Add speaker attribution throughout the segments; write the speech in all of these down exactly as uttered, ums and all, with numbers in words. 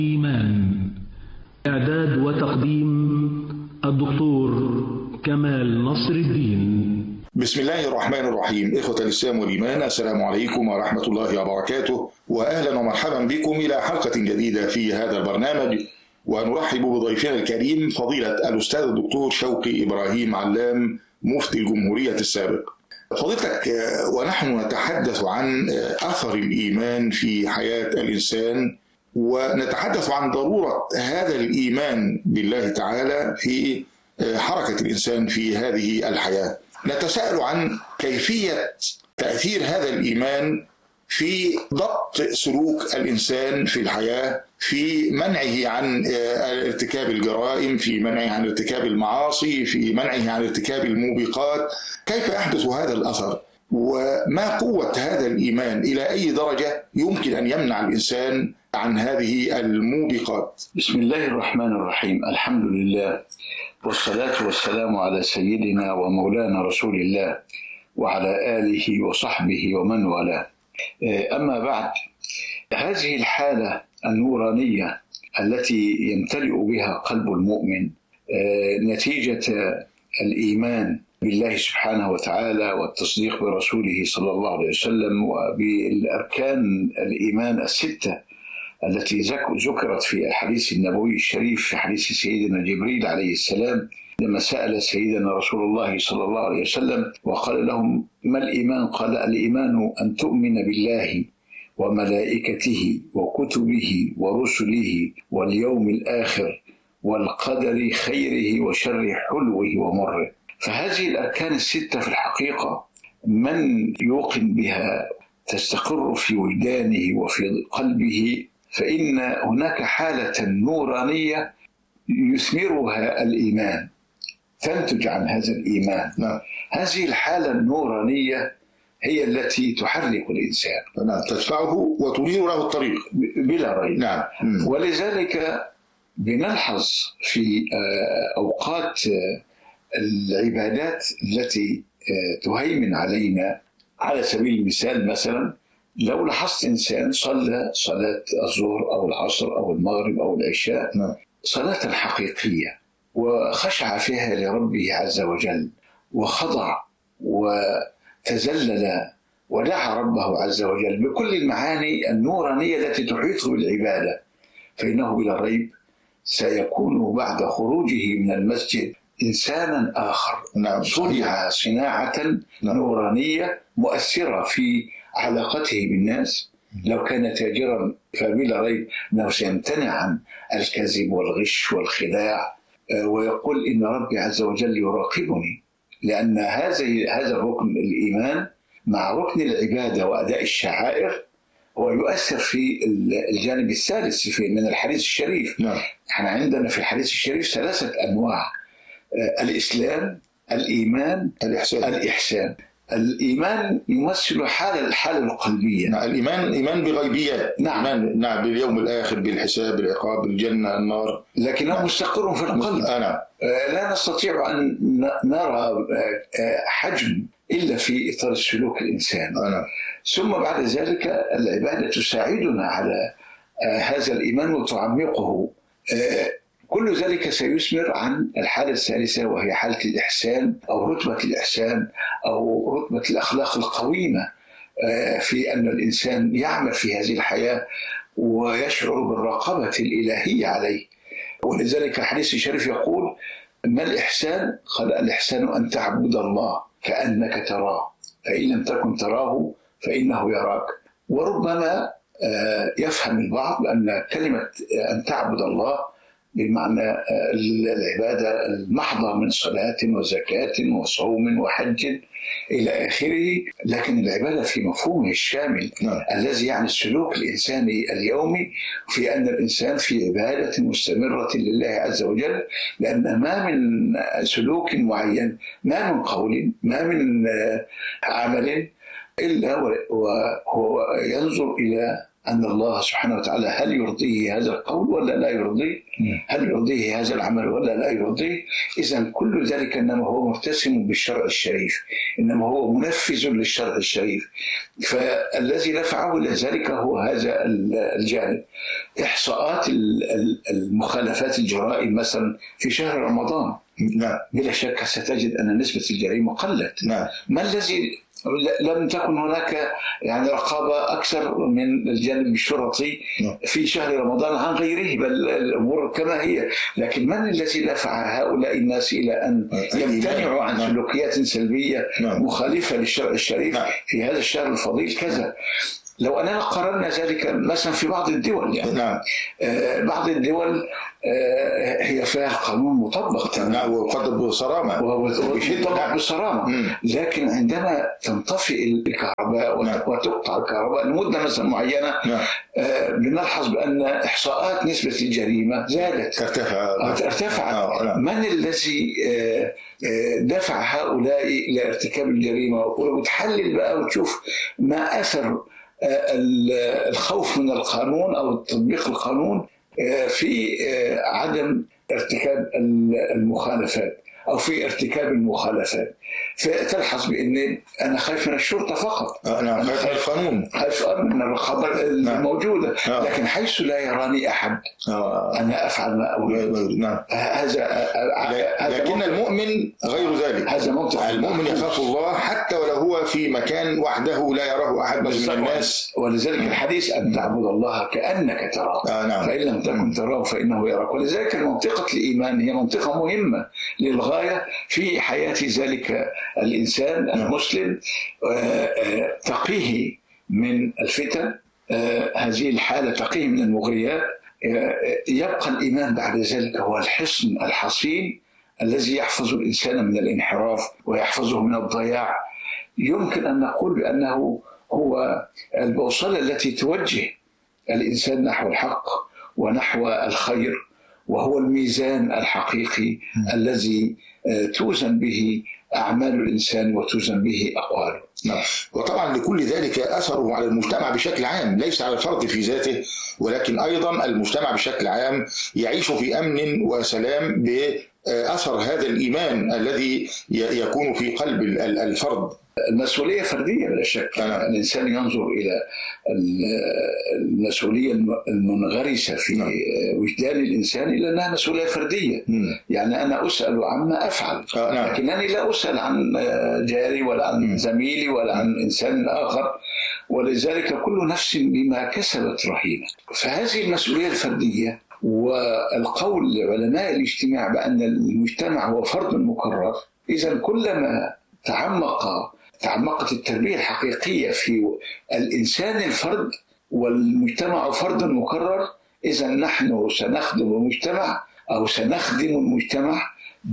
Speaker 1: إيمان. إعداد وتقديم الدكتور كمال نصر الدين.
Speaker 2: بسم الله الرحمن الرحيم. إخوة الإسلام والإيمان، السلام عليكم ورحمة الله وبركاته، وأهلا ومرحبا بكم إلى حلقة جديدة في هذا البرنامج، ونرحب بضيفنا الكريم فضيلة الأستاذ الدكتور شوقي إبراهيم علام، مفتي الجمهورية السابق. فضيلتك، ونحن نتحدث عن أثر الإيمان في حياة الإنسان، ونتحدث عن ضرورة هذا الإيمان بالله تعالى في حركة الإنسان في هذه الحياة، نتساءل عن كيفية تأثير هذا الإيمان في ضبط سلوك الإنسان في الحياة، في منعه عن ارتكاب الجرائم، في منعه عن ارتكاب المعاصي، في منعه عن ارتكاب الموبقات. كيف يحدث هذا الأثر؟ وما قوة هذا الإيمان؟ إلى أي درجة يمكن أن يمنع الإنسان عن هذه الموبقات؟
Speaker 3: بسم الله الرحمن الرحيم. الحمد لله، والصلاة والسلام على سيدنا ومولانا رسول الله وعلى آله وصحبه ومن والاه. أما بعد، هذه الحالة النورانية التي يمتلئ بها قلب المؤمن نتيجة الإيمان بالله سبحانه وتعالى والتصديق برسوله صلى الله عليه وسلم وبالأركان الإيمان الستة التي ذكرت في الحديث النبوي الشريف، في حديث سيدنا جبريل عليه السلام لما سأل سيدنا رسول الله صلى الله عليه وسلم وقال لهم: ما الإيمان؟ قال: الإيمان أن تؤمن بالله وملائكته وكتبه ورسله واليوم الآخر والقدر خيره وشره حلوه ومره. فهذه الأركان الستة في الحقيقة من يوقن بها تستقر في وجدانه وفي قلبه، فإن هناك حالة نورانية يثمرها الإيمان، تنتج عن هذا الإيمان.
Speaker 2: نعم.
Speaker 3: هذه الحالة النورانية هي التي تحرك الإنسان،
Speaker 2: نعم، تدفعه وتنير له الطريق
Speaker 3: بلا ريب.
Speaker 2: نعم.
Speaker 3: ولذلك بنلحظ في أوقات العبادات التي تهيمن علينا، على سبيل المثال مثلا لو لاحظت إنسان صلى صلاة الظهر أو العصر أو المغرب أو العشاء صلاة حقيقية وخشع فيها لربه عز وجل وخضع وتذلل ودعا ربه عز وجل بكل المعاني النورانية التي تحيط بالعبادة، فإنه بلا ريب سيكون بعد خروجه من المسجد إنسانا آخر.
Speaker 2: نعم.
Speaker 3: صنع صناعة نورانية مؤثرة في علاقته بالناس. لو كان تاجرا فبلا ريب أنه سيمتنع عن الكذب والغش والخداع، ويقول إن ربي عز وجل يراقبني، لأن هذا هذا الركن الإيمان مع ركن العبادة وأداء الشعائر هو يؤثر في الجانب الثالث في من الحديث الشريف.
Speaker 2: نعم.
Speaker 3: احنا عندنا في الحديث الشريف ثلاثة أنواع: الإسلام، الإيمان،
Speaker 2: الإحسان.
Speaker 3: الإحسان. الإيمان يمثل حالة الحالة القلبية.
Speaker 2: نعم. الإيمان إيمان بغيبيات.
Speaker 3: نعم.
Speaker 2: إيمان نعم باليوم الآخر، بالحساب، بالعقاب، بالجنة، النار،
Speaker 3: لكنه نعم. مستقر في القلب.
Speaker 2: أنا
Speaker 3: لا نستطيع أن نرى حجم إلا في إطار السلوك الإنساني.
Speaker 2: أنا.
Speaker 3: ثم بعد ذلك العبادة تساعدنا على هذا الإيمان وتعمقه. كل ذلك سيثمر عن الحالة الثالثة، وهي حالة الإحسان أو رتبة الإحسان أو رتبة الأخلاق القويمة، في أن الإنسان يعمل في هذه الحياة ويشعر بالرقابة الإلهية عليه. ولذلك الحديث الشريف يقول: ما الإحسان؟ قال: الإحسان أن تعبد الله كأنك تراه، فإن لم تكن تراه فإنه يراك. وربما يفهم البعض أن كلمة أن تعبد الله بمعنى العبادة المحضة من صلاة وزكاة وصوم وحج إلى آخره، لكن العبادة في مفهومه الشامل
Speaker 2: نعم.
Speaker 3: الذي يعني السلوك الإنساني اليومي، في أن الإنسان في عبادة مستمرة لله عز وجل، لأن ما من سلوك معين، ما من قول، ما من عمل إلا وهو ينظر إلى أن الله سبحانه وتعالى هل يرضيه هذا القول ولا لا يرضيه؟ هل يرضيه هذا العمل ولا لا يرضيه؟ إذن كل ذلك إنما هو مرتسم بالشرع الشريف، إنما هو منفذ للشرع الشريف. فالذي دفعه إلى ذلك هو هذا الجانب. إحصاءات المخالفات الجرائم مثلا في شهر رمضان،
Speaker 2: نعم،
Speaker 3: بلا شك ستجد أن نسبة الجريمة قلت.
Speaker 2: نعم.
Speaker 3: ما الذي لم تكن هناك يعني رقابة أكثر من الجانب الشرطي في شهر رمضان عن غيره، بل الأمور كما هي. لكن من الذي دفع هؤلاء الناس إلى أن يمتنعوا عن سلوكيات سلبية مخالفة للشرع الشريف في هذا الشهر الفضيل كذا؟ لو أننا قررنا ذلك مثلا في بعض الدول، يعني
Speaker 2: نعم.
Speaker 3: آه بعض الدول آه هي فيها قانون مطبق،
Speaker 2: نعم، ويقدر بصرامة
Speaker 3: ويطبق بصرامة. لكن عندما تنطفئ الكهرباء نعم. وتقطع الكهرباء لمدة مثلا معينة، نعم. آه بنلحظ بأن إحصاءات نسبة الجريمة زادت،
Speaker 2: ارتفع
Speaker 3: ارتفعت.
Speaker 2: آه. نعم.
Speaker 3: من الذي آه دفع هؤلاء إلى ارتكاب الجريمة؟ وتحلل بقى وتشوف ما أثر الخوف من القانون أو تطبيق القانون في عدم ارتكاب المخالفات أو في ارتكاب المخالفات. فتلحظ بأن أنا خايف من الشرطة فقط،
Speaker 2: أنا خايف من القانون،
Speaker 3: خايف من الرقابة الموجودة، لكن حيث لا يراني أحد أنا أفعل ما أريد.
Speaker 2: نعم.
Speaker 3: هذا
Speaker 2: لكن المؤمن غير ذلك.
Speaker 3: هذا منطق.
Speaker 2: المؤمن يخاف الله حتى ولو هو في مكان وحده لا يراه أحد من الناس.
Speaker 3: ولذلك الحديث أن تعبد الله كأنك تراه،
Speaker 2: آه نعم.
Speaker 3: فإن لم تكن تراه فإنه يراك. ولذلك منطقة الإيمان هي منطقة مهمة للغاية في حياة ذلك الإنسان المسلم، تقيه من الفتن، هذه الحالة تقيه من المغريات. يبقى الإيمان بعد ذلك هو الحصن الحصين الذي يحفظ الإنسان من الانحراف ويحفظه من الضياع. يمكن أن نقول بأنه هو البوصلة التي توجه الإنسان نحو الحق ونحو الخير، وهو الميزان الحقيقي الذي توزن به أعمال الإنسان وتوزن به أقواله.
Speaker 2: نعم. وطبعا لكل ذلك أثره على المجتمع بشكل عام، ليس على الفرد في ذاته، ولكن أيضا المجتمع بشكل عام يعيش في أمن وسلام بأثر هذا الإيمان الذي يكون في قلب الفرد.
Speaker 3: المسؤولية فردية بلا شك.
Speaker 2: أنا.
Speaker 3: الإنسان ينظر إلى المسؤولية المنغرسة في نعم. وجدان الإنسان إلى أنها مسؤولية فردية. م. يعني أنا أسأل عما أفعل،
Speaker 2: آه نعم.
Speaker 3: لكنني لا أسأل عن جاري ولا عن م. زميلي ولا عن إنسان آخر، ولذلك كل نفس بما كسبت رهينة. فهذه المسؤولية الفردية، والقول لعلماء الاجتماع بأن المجتمع هو فرد مكرر. إذن كلما تعمق تعمقت التربية الحقيقية في الإنسان الفرد والمجتمع فرد مكرر، إذا نحن سنخدم المجتمع أو سنخدم المجتمع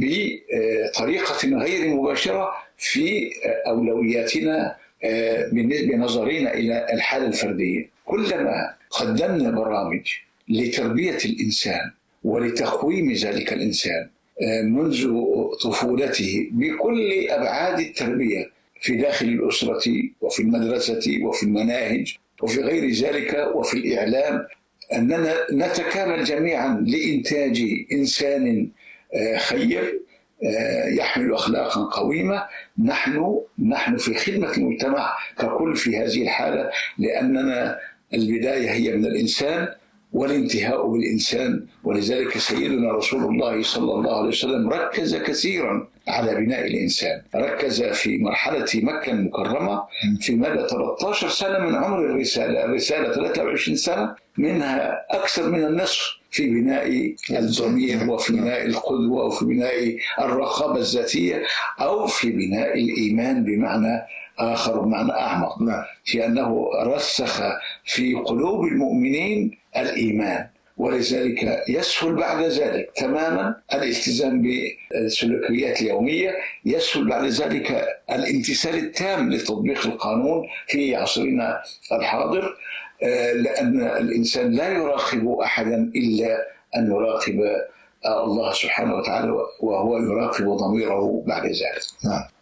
Speaker 3: بطريقة غير مباشرة في أولوياتنا بالنسبة نظرنا إلى الحالة الفردية. كلما قدمنا برامج لتربية الإنسان ولتقويم ذلك الإنسان منذ طفولته بكل أبعاد التربية في داخل الأسرة وفي المدرسة وفي المناهج وفي غير ذلك وفي الإعلام، أننا نتكامل جميعا لإنتاج إنسان خير يحمل أخلاقا قويمة. نحن نحن في خدمة المجتمع ككل في هذه الحالة، لأننا البداية هي من الإنسان والانتهاء بالإنسان. ولذلك سيدنا رسول الله صلى الله عليه وسلم ركز كثيرا على بناء الإنسان، ركز في مرحلة مكة المكرمة في مدى ثلاثة عشر سنة من عمر الرسالة، الرسالة ثلاثة وعشرين سنة، منها أكثر من النصف في بناء الضمير وفي بناء القدوة وفي بناء الرقابة الذاتية أو في بناء الإيمان بمعنى آخر ومعنى أعمق، في أنه رسخ في قلوب المؤمنين الإيمان. ولذلك يسهل بعد ذلك تماما الالتزام بالسلوكيات اليومية، يسهل بعد ذلك الامتثال التام لتطبيق القانون في عصرنا الحاضر، لأن الإنسان لا يراقب أحدا إلا أن يراقب الله سبحانه وتعالى، وهو يراقب ضميره بعد ذلك.
Speaker 2: نعم.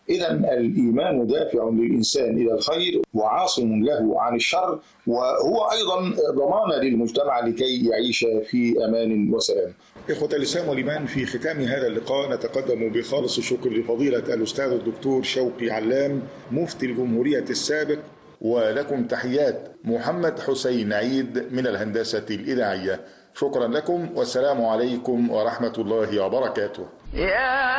Speaker 2: إذا الإيمان دافع للإنسان إلى الخير وعاصم له عن الشر، وهو أيضا ضمانة للمجتمع لكي يعيش في أمان وسلام. إخوة الإسلام والإيمان، في ختام هذا اللقاء نتقدم بخالص الشكر لفضيلة الأستاذ الدكتور شوقي علام مفتي الجمهورية السابق، ولكم تحيات محمد حسين عيد من الهندسة الإذاعية. شكرا لكم والسلام عليكم ورحمة الله وبركاته.